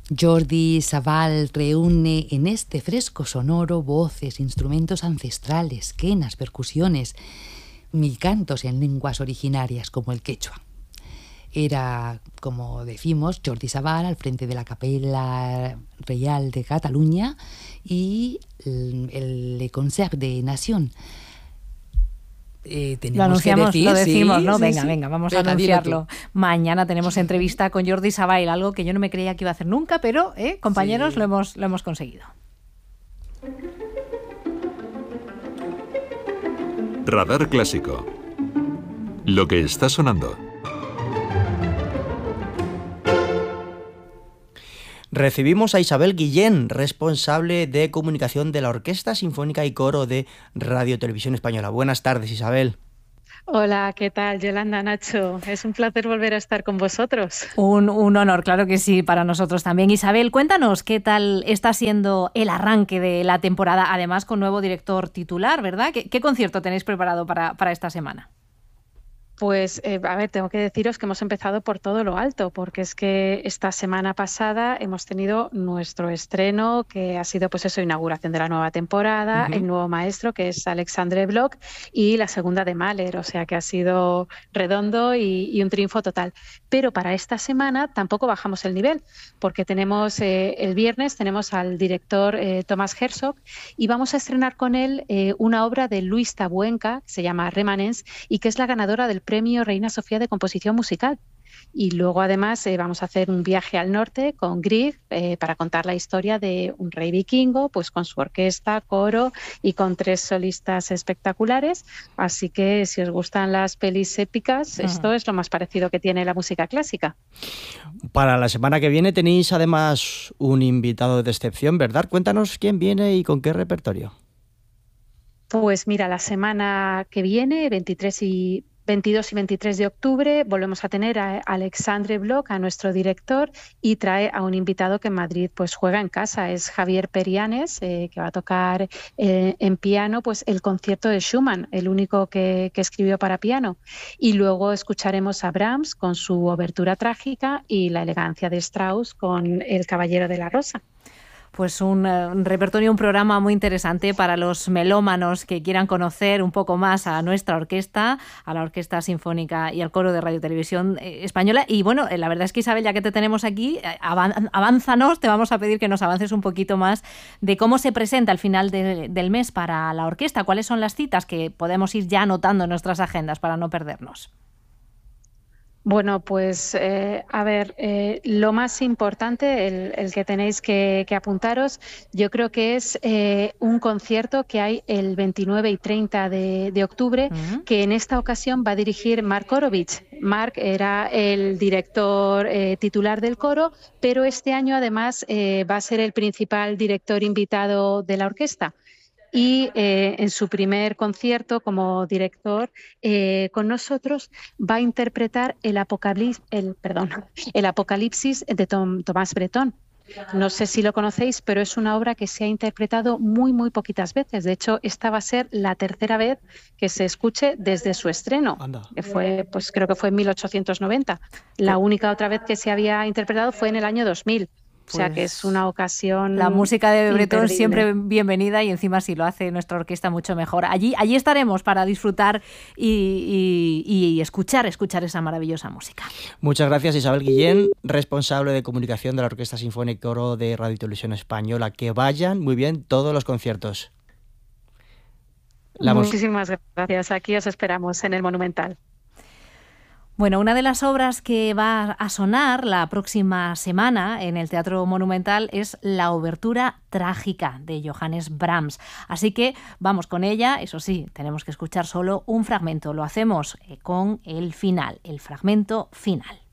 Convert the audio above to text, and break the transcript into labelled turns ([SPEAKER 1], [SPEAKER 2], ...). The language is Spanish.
[SPEAKER 1] Jordi Savall reúne en este fresco sonoro voces, instrumentos ancestrales, quenas, percusiones y cantos en lenguas originarias como el quechua. Era, como decimos, Jordi Savall al frente de la Capella Reial de Cataluña y el Le Concert de Nation.
[SPEAKER 2] Lo anunciamos,
[SPEAKER 1] que decir,
[SPEAKER 2] lo decimos,
[SPEAKER 1] sí,
[SPEAKER 2] ¿no?
[SPEAKER 1] sí,
[SPEAKER 2] Venga,
[SPEAKER 1] sí.
[SPEAKER 2] vamos
[SPEAKER 1] Venga,
[SPEAKER 2] a anunciarlo. Mañana tenemos entrevista con Jordi Savall, algo que yo no me creía que iba a hacer nunca, pero, compañeros, sí. lo hemos conseguido.
[SPEAKER 3] Radar Clásico. Lo que está sonando.
[SPEAKER 4] Recibimos a Isabel Guillén, responsable de comunicación de la Orquesta Sinfónica y Coro de Radio Televisión Española. Buenas tardes, Isabel.
[SPEAKER 5] Hola, ¿qué tal? Yolanda, Nacho. Es un placer volver a estar con vosotros.
[SPEAKER 2] Un honor, claro que sí, para nosotros también. Isabel, cuéntanos qué tal está siendo el arranque de la temporada, además con nuevo director titular, ¿verdad? ¿Qué concierto tenéis preparado para esta semana?
[SPEAKER 5] Pues, a ver, tengo que deciros que hemos empezado por todo lo alto, porque es que esta semana pasada hemos tenido nuestro estreno, que ha sido, pues eso, inauguración de la nueva temporada, el nuevo maestro, que es Alexandre Bloch, y la segunda de Mahler, o sea que ha sido redondo y un triunfo total. Pero para esta semana tampoco bajamos el nivel, porque tenemos el viernes tenemos al director Thomas Herzog, y vamos a estrenar con él una obra de Luis Tabuenca, que se llama Remanence, y que es la ganadora del Premio Reina Sofía de Composición Musical. Y luego además vamos a hacer un viaje al norte con Grieg para contar la historia de un rey vikingo, pues con su orquesta, coro y con 3 solistas espectaculares. Así que si os gustan las pelis épicas, esto es lo más parecido que tiene la música clásica.
[SPEAKER 4] Para la semana que viene tenéis además un invitado de excepción, ¿verdad? Cuéntanos quién viene y con qué repertorio.
[SPEAKER 5] Pues mira, la semana que viene, 22 y 23 de octubre, volvemos a tener a Alexandre Bloch, a nuestro director, y trae a un invitado que en Madrid pues juega en casa, es Javier Perianes, que va a tocar en piano pues el concierto de Schumann, el único que escribió para piano. Y luego escucharemos a Brahms con su obertura trágica y la elegancia de Strauss con El Caballero de la Rosa.
[SPEAKER 2] Pues un repertorio, un programa muy interesante para los melómanos que quieran conocer un poco más a nuestra orquesta, a la Orquesta Sinfónica y al Coro de Radio Televisión Española. Y bueno, la verdad es que Isabel, ya que te tenemos aquí, avánzanos, te vamos a pedir que nos avances un poquito más de cómo se presenta al final del mes para la orquesta, cuáles son las citas que podemos ir ya anotando en nuestras agendas para no perdernos.
[SPEAKER 5] Bueno, pues a ver, lo más importante, el que tenéis que apuntaros, yo creo que es un concierto que hay el 29 y 30 de octubre, que en esta ocasión va a dirigir Mark Orovich. Mark era el director titular del coro, pero este año además va a ser el principal director invitado de la orquesta. Y en su primer concierto como director con nosotros va a interpretar el Apocalipsis de Tomás Bretón. No sé si lo conocéis, pero es una obra que se ha interpretado muy, muy poquitas veces. De hecho, esta va a ser la tercera vez que se escuche desde su estreno, que fue, pues creo que fue en 1890. La única otra vez que se había interpretado fue en el año 2000. Pues o sea que es una ocasión.
[SPEAKER 2] La música de Bretón
[SPEAKER 5] imperdible.
[SPEAKER 2] Siempre bienvenida, y encima si lo hace nuestra orquesta mucho mejor. Allí estaremos para disfrutar y escuchar esa maravillosa música.
[SPEAKER 4] Muchas gracias, Isabel Guillén, responsable de comunicación de la Orquesta Sinfónica y Coro de Radio Televisión Española. Que vayan muy bien todos los conciertos.
[SPEAKER 5] Muchísimas gracias. Aquí os esperamos en el Monumental.
[SPEAKER 2] Bueno, una de las obras que va a sonar la próxima semana en el Teatro Monumental es la obertura trágica de Johannes Brahms. Así que vamos con ella. Eso sí, tenemos que escuchar solo un fragmento. Lo hacemos con el fragmento final.